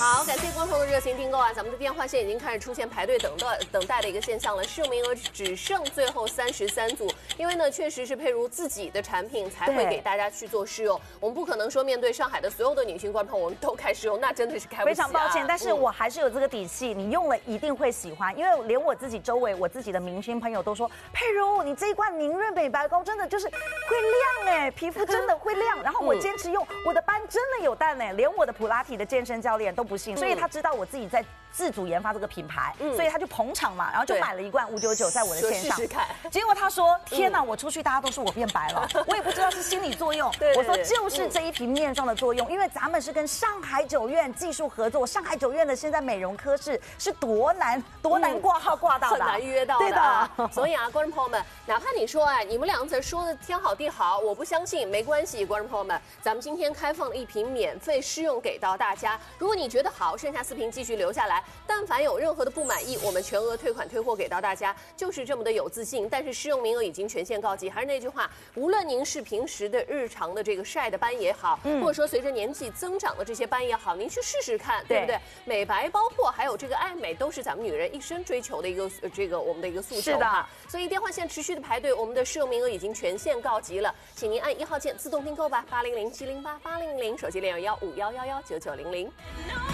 好，感谢观众的热情订购啊！咱们的电话线已经开始出现排队等待的一个现象了，试用名额只剩最后33组。因为呢，确实是佩如自己的产品才会给大家去做试用，我们不可能说面对上海的所有的女性观众，我们都开试用，那真的是开不起啊。 非常抱歉，但是我还是有这个底气，你用了一定会喜欢，因为连我自己周围我自己的明星朋友都说，佩如你这一罐凝润美白膏真的就是会亮哎，皮肤真的会亮。然后我坚持用，我的斑真的有淡哎，连我的普拉提的健身教练都不信，所以他知道我自己在自主研发这个品牌，所以他就捧场嘛，然后就买了一罐599在我的线上， 试试看。 结果他说：“天哪，我出去大家都说我变白了，我也不知道是心理作用。”我说就是这一瓶面霜的作用，因为咱们是跟上海九院技术合作，上海九院的现在美容科室是多难挂号挂到的， 很难约到的。对的。所以啊，观众朋友们，哪怕你说你们两个说的天好地好，我不相信，没关系，观众朋友们，咱们今天开放了一瓶免费试用给到大家。如果你觉得好，剩下4瓶继续留下来。但凡有任何的不满意，我们全额退款退货给到大家，就是这么的有自信。但是试用名额已经全线告急，还是那句话，无论您是平时的日常的这个晒的斑也好，或者说随着年纪增长的这些斑也好，您去试试看，对不对？美白包括还有这个爱美，都是咱们女人一生追求的一个我们的一个诉求。 是的， 所以电话线持续的排队，我们的试用名额已经全线告急了，请您按1号键自动订购吧，800-708-8000，手机021-5111-9900。